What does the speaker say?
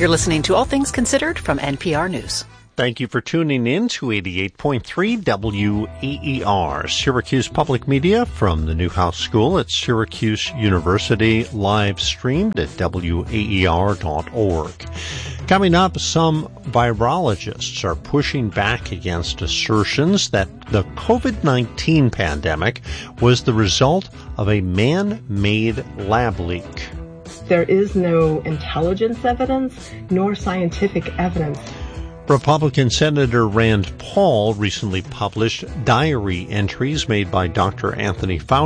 You're listening to All Things Considered from NPR News. Thank you for tuning in to 88.3 WAER, Syracuse Public Media from the Newhouse School at Syracuse University, live streamed at WAER.org. Coming up, some virologists are pushing back against assertions that the COVID-19 pandemic was the result of a man-made lab leak. There is no intelligence evidence nor scientific evidence. Republican Senator Rand Paul recently published diary entries made by Dr. Anthony Fauci